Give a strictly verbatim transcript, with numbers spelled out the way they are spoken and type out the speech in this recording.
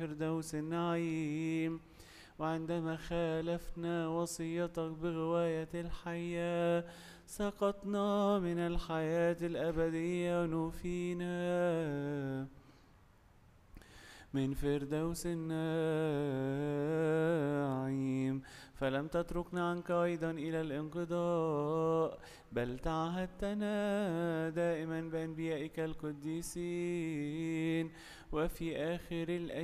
فردوس النعيم. وعندما خالفنا وصيتك بغواية الحياة سقطنا من الحياة الأبدية ونفينا من فردوس النعيم. فلم تتركنا عنك أيضا إلى الانقضاء، بل تعهدتنا دائما بأنبيائك القديسين. وفي آخر الأيام